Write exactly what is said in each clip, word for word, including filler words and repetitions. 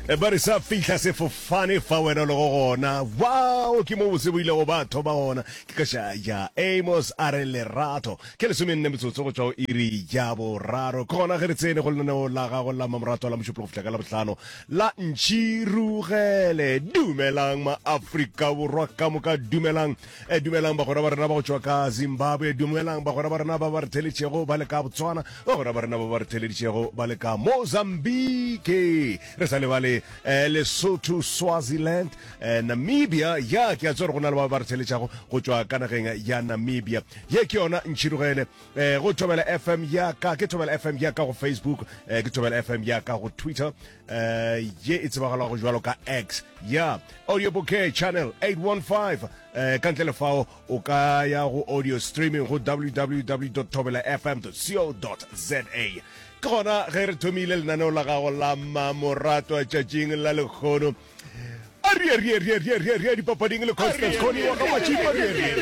e ba re sa fihla sefofane fa wena le go gona wow ke mo se buile go batho ba gona ke ka sha ya Amos are lerato ke le somenne metsotso go tswa iri ya boraro gona ge re tsene go lena la ga go la mamrato la motšoplo go fitla ka la botlhano la ntširugele dumelang ma Afrika borwa ka moka dumelang e dumelang ba gona ba rena ba go tswa ka Zimbabwe dumelang ba gona ba rena ba ba re teletšego ba le ka Botswana ba gona ba rena ba ba re teletšego ba le ka Mozambique re sa le bale Lesotho Swaziland Namibia ya ke a tsore go na le ba ba re teletšego go tswa ka nageng ya Namibia ye ke yona ntšhirugele go Thobela F M ya ka ke Thobela F M ya ka go Facebook ke Thobela F M ya ka go Twitter ye e tsebagala go jwalo ka X ya Audio Bouquet channel eight one five ka ntle le fao o ka ya go audio streaming go w w w dot thobela f m dot co dot za ka gona ge re thomile lenaneo la gago la mamorato a tšatšing la lekgono Ari ari ari ari ari ari ari papading le Constance Khoni wa ka machipa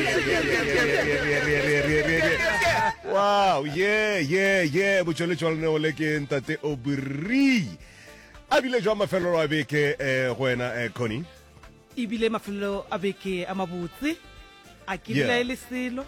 wow yeah yeah yeah botšole tšwalane o le ke ntate Obri a bile jwa mafelo a beke go wena Khoni e bile mafelo a beke a mabotse a ke le le selo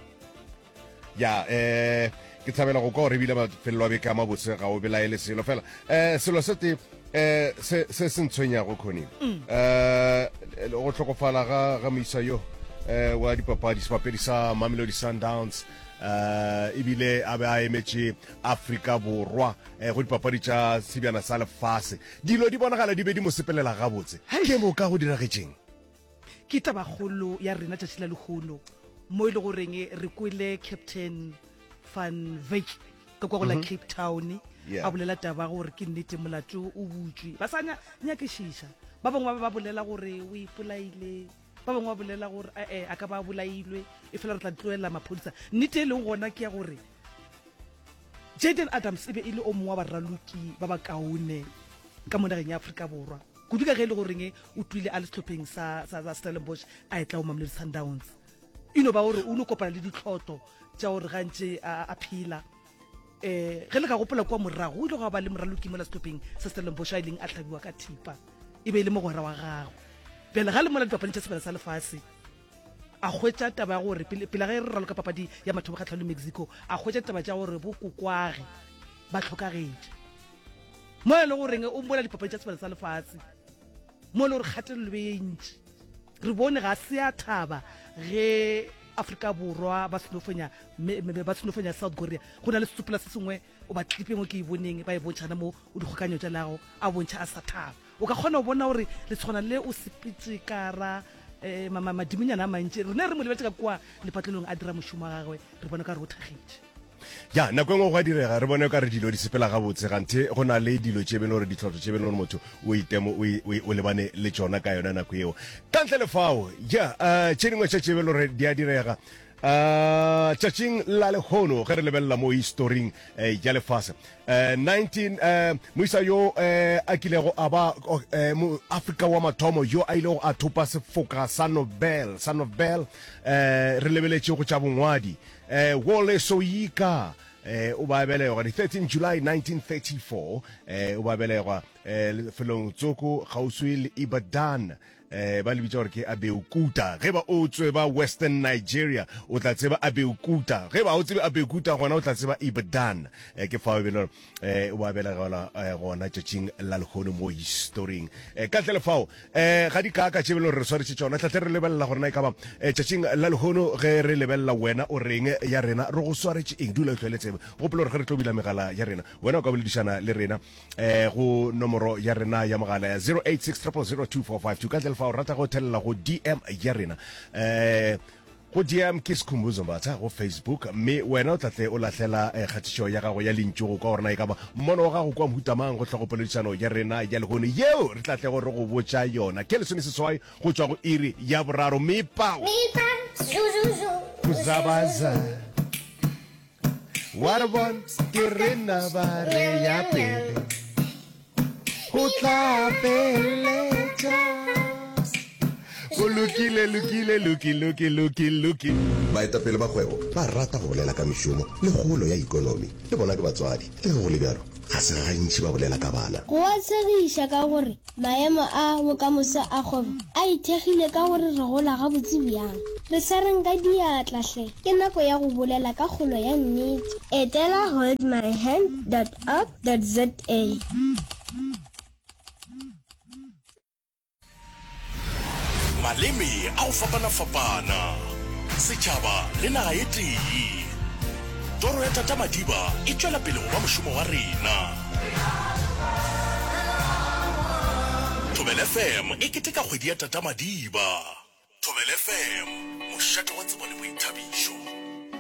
ya eh ke tshabela go go re bile mafelo a beke a mabotse ga o bela le selo fela eh selo se te eh se se sentshwenya go Khoni eh go tlhokofala ga ga Moisayo eh wa dipapadi sepapedi sa Mamelodi Sundowns uh ibile a ba emetse Afrika borwa eh go dipapadi tša Sibiana sa lefase dilo di bonagala di be di mo sepelela ga botse ke mo ka go dira getseng ke tabagolo ya rena tša tshila legolo mo ile go reng re kwele Captain Van Wyk ka kwa go la Cape Town a bolela taba gore ke nnete molato o butswe ba sanya nya ke shisha ba bangwe ba bolela gore o ipolaile ba bangwe ba bolela gore eh a ka ba bolailwe e fela re tla tloela maphodisa nnete le gona ke ya gore Jaden Adams e be ile o mongwe wa baraloki ba ba kaone ka monageng ya Afrika borwa kudu ka ge le gore nge o tlile a le sehlopheng sa sa Stellenbosch a etla o Mamelodi Sundowns ino ba gore o no kopana le ditlhoto tša gore gantse a phila eh ge le ka gopola kwa morago o ile go ba le moraloki mo la sehlopheng sa Stellenbosch a ileng a hlabiwa ka thipa e be le mogwera wa gago pele ga le mola dipapadi tša sebala sa lefase a hwetša taba ya gore pele ge re raloka papadi ya mathomo kgatlhano Mexico a hwetša taba tša gore bo kokwage ba tlhokagetše mo le gore o mbola dipapadi tša sebala sa lefase mo le gore kgatelelo be ye ntši re bone ga se a thaba ge Afrika borwa ba senofenya ba senofenya South Korea go na le setopela se sengwe o ba clipe mo ke e boneng ba e bontšhana mo o dikgokanyo tša lago a bontšha a sa thaba o ka kgona go bona gore le tshwana le o sepetse kara eh mama madiminyana a mantši rena re mo lebetse ka kwa lepatlelong a dira mošomo wa gagwe re bona ka re o thagetse ya nako engwe go a direga re bone ka re dilo di sepela ga botse ganthe go na le dilo tše bele gore ditlhotlo tše bele gore motho o itemo o lebane le tšona ka yona nako eo ka ntle le fao ja tše dingwe tša tše bele gore di a direga uh tšatšing la lekgono ge re lebelela mo historing ya lefase nineteen Moisa yo a kilego a ba mo Afrika wa mathomo yo a ilego a thopa sefoka sa Nobel sa Nobel re lebeletše go tša bongwadi Wole Soyinka eh o ba belegwa the thirteenth July nineteen thirty-four eh o ba belegwa lefelong tsoko gauswi le Ibadan eh ba le bitsa gore ke Abeokuta ge ba o tswe ba Western Nigeria o tla tseba Abeokuta ge ba o tsebe Abeokuta gona o tla tseba Ibadan eh ke fa belo eh o ba belegwa gona tšatšing la lekgono mo historing eh ka tle le fao eh ga di ka ka tšebelo re sware tšona tla tle re lebella gore na e ka ba tšatšing la lekgono ge re lebella wena o reng ya rena re go sware eng dula tlhweletse go pelo re re tlobila megala ya rena wena o ka boledišana le rena eh go nomoro ya rena ya mogala ya zero eight six zero zero two four five two ka tle fa o rata go thelela go D M ya rena eh go D M ke Sikhumbuzo Mbatha go Facebook mme wena o tlatle o lahlela kgatišo ya gago ya lentšu go ka gore na e ka ba mmono wa gago kwa mhutamang go tlhogo poledišano ya rena ya lekgono yeo re tlatle gore go botša yona ke lesome seswai go tšwa go iri ya boraro mepao kuzabaza Warbon ke rena ba re ya pele go tla beletša go lokile lokile luki luki luki luki baetapele ba kgwebo ba rata go bolela ka mešomo le kgolo ya ikonomi le bona ke batswadi le go le bjalo ga se gantši ba bolela ka bana go a tshegiša ka gore maemo a bokamoso a kgwebo a ithegile ka gore re gola ga botse bjang re sa reng ka diatlahle ke nako ya go bolela ka kgolo ya nnete etela hold my hand dot org dot za maleme a go fapana-fapana setšhaba le naga ye tee toro ya Tata Madiba e tšwela pele go ba mošomo wa rena Thobela F M e keteka kgwedi ya Tata Madiba Thobela F M mošate wa tsebo le boithabišo